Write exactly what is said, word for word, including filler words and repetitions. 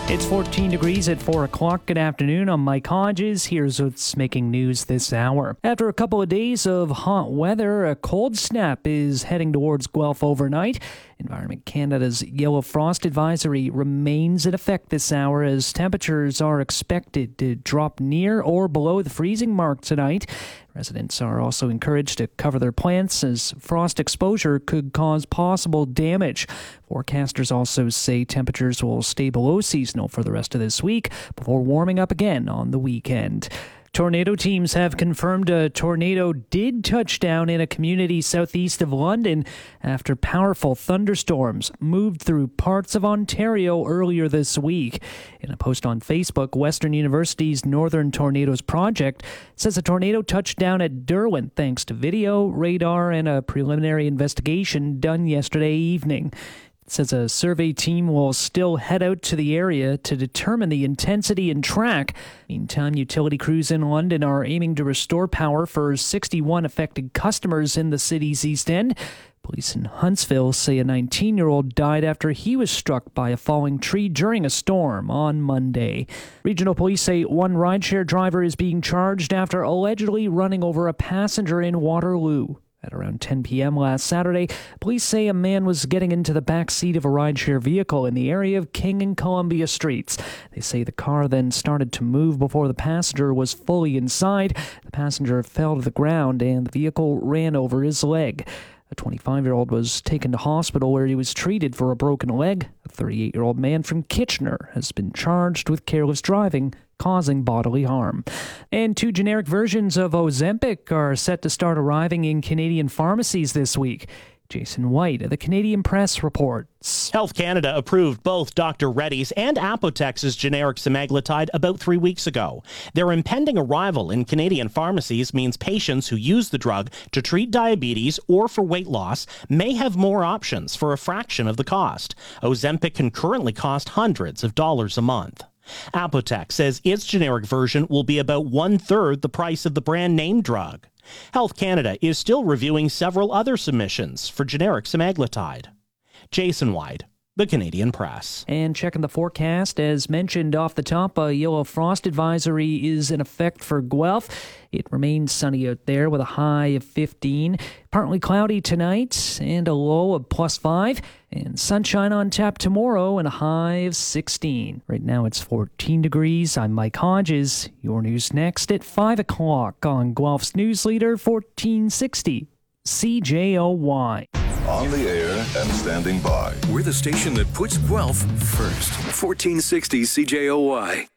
It's fourteen degrees at four o'clock. Good afternoon. I'm Mike Hodges. Here's what's making news this hour. After a couple of days of hot weather, a cold snap is heading towards Guelph overnight. Environment Canada's yellow frost advisory remains in effect this hour as temperatures are expected to drop near or below the freezing mark tonight. Residents are also encouraged to cover their plants as frost exposure could cause possible damage. Forecasters also say temperatures will stay below seasonal for the rest of this week before warming up again on the weekend. Tornado teams have confirmed a tornado did touch down in a community southeast of London after powerful thunderstorms moved through parts of Ontario earlier this week. In a post on Facebook, Western University's Northern Tornadoes Project says a tornado touched down at Derwent thanks to video, radar, and a preliminary investigation done yesterday evening. It says a survey team will still head out to the area to determine the intensity and track. Meantime, utility crews in London are aiming to restore power for sixty-one affected customers in the city's East End. Police in Huntsville say a nineteen-year-old died after he was struck by a falling tree during a storm on Monday. Regional police say one rideshare driver is being charged after allegedly running over a passenger in Waterloo. At around ten p.m. last Saturday, police say a man was getting into the back seat of a rideshare vehicle in the area of King and Columbia Streets. They say the car then started to move before the passenger was fully inside. The passenger fell to the ground and the vehicle ran over his leg. A twenty-five-year-old was taken to hospital where he was treated for a broken leg. A thirty-eight-year-old man from Kitchener has been charged with careless driving causing bodily harm. And two generic versions of Ozempic are set to start arriving in Canadian pharmacies this week. Jason White of the Canadian Press reports. Health Canada approved both Doctor Reddy's and Apotex's generic semaglutide about three weeks ago. Their impending arrival in Canadian pharmacies means patients who use the drug to treat diabetes or for weight loss may have more options for a fraction of the cost. Ozempic can currently cost hundreds of dollars a month. Apotex says its generic version will be about one-third the price of the brand name drug. Health Canada is still reviewing several other submissions for generic semaglutide. Jason White, the Canadian Press. And checking the forecast, as mentioned off the top, a yellow frost advisory is in effect for Guelph. It remains sunny out there with a high of fifteen. Partly cloudy tonight and a low of plus five. And sunshine on tap tomorrow and a high of sixteen. Right now it's fourteen degrees. I'm Mike Hodges. Your news next at five o'clock on Guelph's News Leader fourteen sixty C J O Y. On the air and standing by. We're the station that puts Guelph first. fourteen sixty C J O Y.